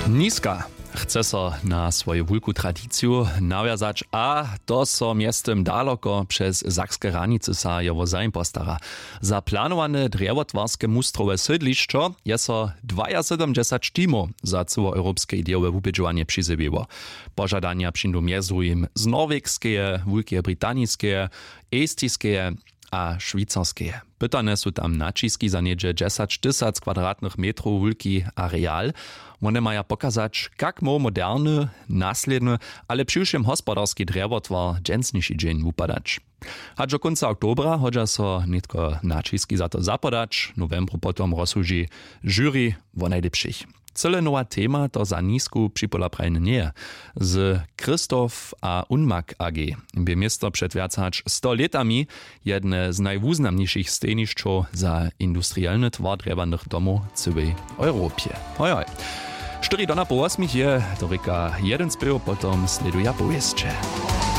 Niska chce so na swoju wulku tradiciju nawiązać, a to so miestem daleko przez sakskie ranice sa jowo zajem postara. Zaplanowane drewotwarskie mustrowe sydliszczo je so 72 timów za całoeuropskie ideowe wubědžovanie přizybiło. Pożadania přindu mjezu im z norwegskie, Wielkie Britanijskie, estijskie a švýcarskie. Pytane sú tam načiski za niedzie 10 000 kvadratnych metrów wielki areal. One maja pokazać, jak mo moderny, nasledny, ale przyjszym hospodarski drewotwar dżęsniejszy dzień upadać. A do końca oktobra chodzi so nitko načiski za to zapodać, novembru potom rozsłuży jury wo najlepszych. Cyle nowa tema to za nisku připola prajne nie. Z Christoph a Unmak AG by miesto przed viacać 100 letami jedne z najwuznamniejszych stejnišćo za industrialny twar drewanych domów w całej Europie. Hoj. 4 do na po 8 je, to reka jeden spył, potom sleduje powieście.